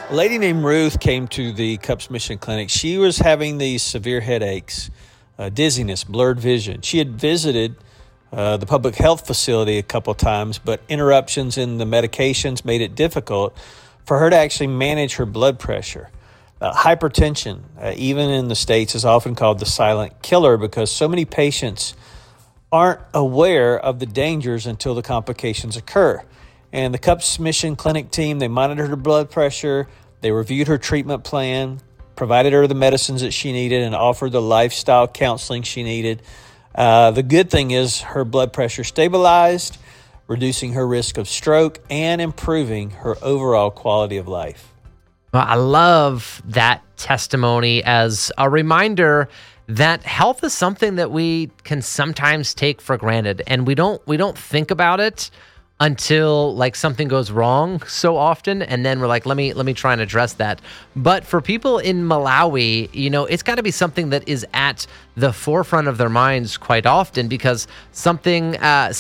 A lady named Ruth came to the Cups Mission Clinic. She was having these severe headaches, dizziness, blurred vision. She had visited the public health facility a couple of times, but interruptions in the medications made it difficult for her to actually manage her blood pressure. Hypertension, even in the States, is often called the silent killer because so many patients aren't aware of the dangers until the complications occur. And the Cups Mission Clinic team, they monitored her blood pressure, they reviewed her treatment plan, provided her the medicines that she needed, and offered the lifestyle counseling she needed. The good thing is her blood pressure stabilized, reducing her risk of stroke and improving her overall quality of life. Well, I love that testimony as a reminder that health is something that we can sometimes take for granted, and we don't think about it until like something goes wrong so often, and then we're like, let me try and address that. But for people in Malawi, it's got to be something that is at the forefront of their minds quite often, because something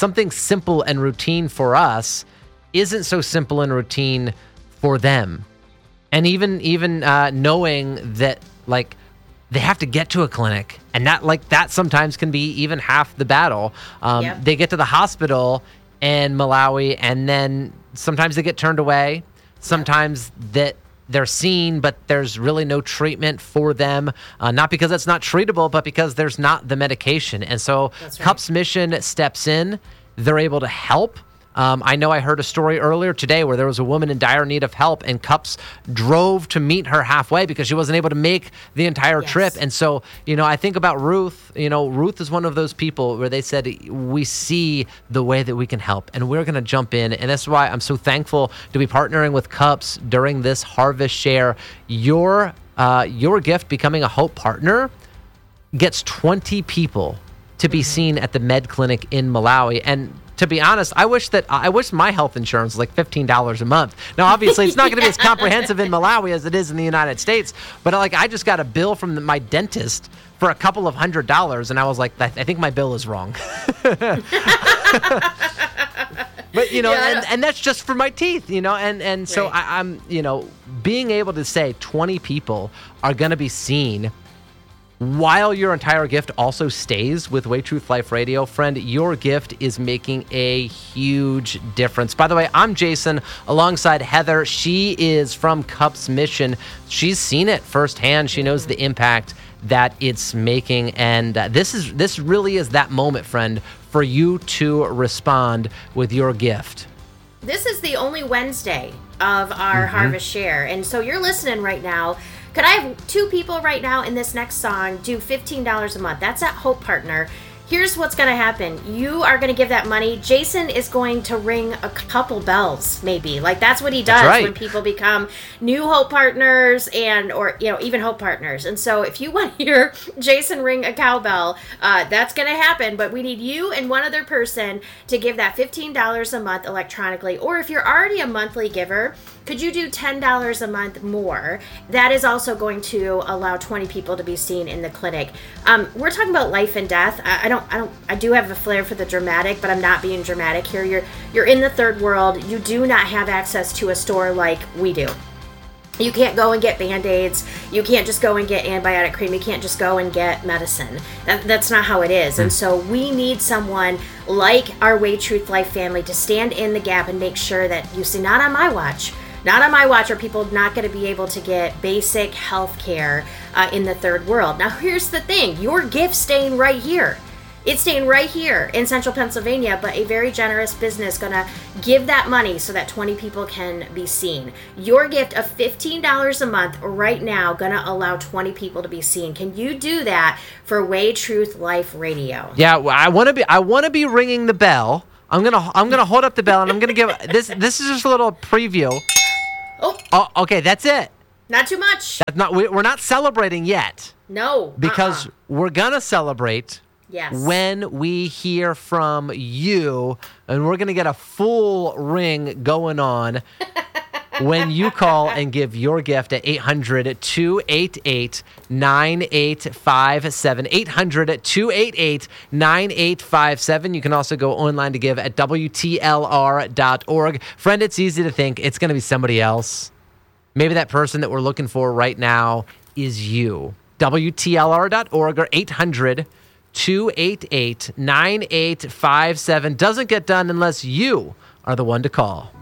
simple and routine for us isn't so simple and routine for them. And even knowing that like they have to get to a clinic, and that sometimes can be even half the battle. Yep. They get to the hospital in Malawi, and then sometimes they get turned away. Sometimes that they're seen, but there's really no treatment for them. Not because it's not treatable, but because there's not the medication. And so That's right. Cups Mission steps in. They're able to help. I know I heard a story earlier today where there was a woman in dire need of help, and Cups drove to meet her halfway because she wasn't able to make the entire Yes. trip. And so, I think about Ruth. Ruth is one of those people where they said, we see the way that we can help, and we're going to jump in. And that's why I'm so thankful to be partnering with Cups during this Harvest Share. Your gift, becoming a Hope Partner, gets 20 people to be seen at the Med Clinic in Malawi. And to be honest, I wish my health insurance was like $15 a month. Now, obviously, it's not going to be as comprehensive in Malawi as it is in the United States. But I just got a bill from my dentist for a couple of $100s, and I was like, I think my bill is wrong. But and that's just for my teeth, and so Right. I'm being able to say 20 people are going to be seen, while your entire gift also stays with Way Truth Life Radio. Friend, your gift is making a huge difference. By the way, I'm Jason alongside Heather. She is from Cups Mission. She's seen it firsthand. She knows the impact that it's making. And this really is that moment, friend, for you to respond with your gift. This is the only Wednesday of our Harvest Share. And so you're listening right now. Could I have 2 people right now in this next song do $15 a month? That's at Hope Partner. Here's what's going to happen. You are going to give that money. Jason is going to ring a couple bells, maybe. Like, that's what he does right. when people become new Hope Partners or even Hope Partners. And so if you want to hear Jason ring a cowbell, that's going to happen. But we need you and one other person to give that $15 a month electronically. Or if you're already a monthly giver, could you do $10 a month more? That is also going to allow 20 people to be seen in the clinic. We're talking about life and death. I do have a flair for the dramatic, but I'm not being dramatic here. You're in the third world. You do not have access to a store like we do. You can't go and get Band-Aids. You can't just go and get antibiotic cream. You can't just go and get medicine. That's not how it is. And so we need someone like our Way Truth Life family to stand in the gap and make sure that you see, not on my watch. Not on my watch are people not going to be able to get basic health care in the third world. Now, here's the thing. Your gift's staying right here. It's staying right here in central Pennsylvania, but a very generous business going to give that money so that 20 people can be seen. Your gift of $15 a month right now going to allow 20 people to be seen. Can you do that for Way Truth Life Radio? Yeah, well, I want to be ringing the bell. I'm gonna hold up the bell, and I'm gonna give this. This is just a little preview. Oh, okay, that's it. Not too much. That's not. We're not celebrating yet. No. Because we're gonna celebrate. Yes. When we hear from you, and we're gonna get a full ring going on. When you call and give your gift at 800-288-9857, 800-288-9857. You can also go online to give at WTLR.org. Friend, it's easy to think it's going to be somebody else. Maybe that person that we're looking for right now is you. WTLR.org or 800-288-9857 doesn't get done unless you are the one to call.